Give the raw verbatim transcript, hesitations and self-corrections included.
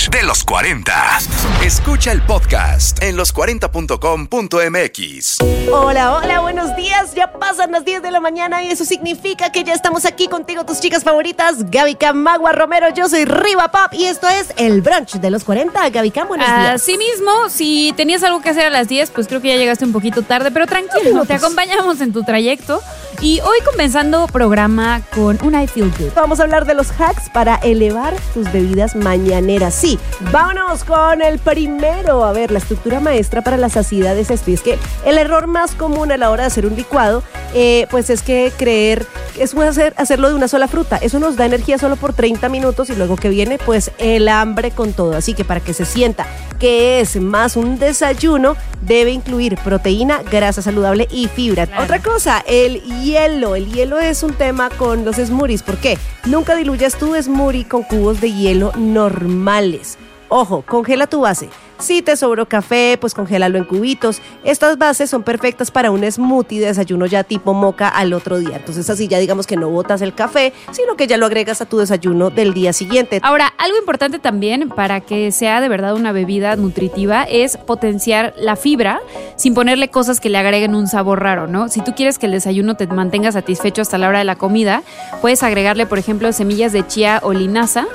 brunch de los cuarenta. Escucha el podcast en los cuarenta punto com punto m x. Hola, hola, buenos días. Ya pasan las diez de la mañana y eso significa que ya estamos aquí contigo, tus chicas favoritas, Gaby Camagua Romero. Yo soy Riva Pop y esto es el brunch de los cuarenta. Gaby Cam, buenos días. Así mismo, si tenías algo que hacer a las diez, pues creo que ya llegaste un poquito tarde, pero tranquilo, te acompañamos en tu trayecto. Y hoy comenzando programa con un I Feel Good. Vamos a hablar de los hacks para elevar tus bebidas mañaneras. Sí, vámonos con el primero. A ver, la estructura maestra para la saciedad es esto. Y es que el error más común a la hora de hacer un licuado, eh, pues es que creer, es hacer, hacerlo de una sola fruta. Eso nos da energía solo por treinta minutos y luego que viene, pues el hambre con todo. Así que para que se sienta que es más un desayuno, debe incluir proteína, grasa saludable y fibra. Claro. Otra cosa, el hielo. El hielo es un tema con los smoothies. ¿Por qué? Nunca diluyas tu smoothie con cubos de hielo normales. Ojo, congela tu base. Si te sobró café, pues congélalo en cubitos. Estas bases son perfectas para un smoothie de desayuno ya tipo moca al otro día. Entonces así ya digamos que no botas el café, sino que ya lo agregas a tu desayuno del día siguiente. Ahora, algo importante también para que sea de verdad una bebida nutritiva es potenciar la fibra sin ponerle cosas que le agreguen un sabor raro, ¿no? Si tú quieres que el desayuno te mantenga satisfecho hasta la hora de la comida, puedes agregarle, por ejemplo, semillas de chía o linaza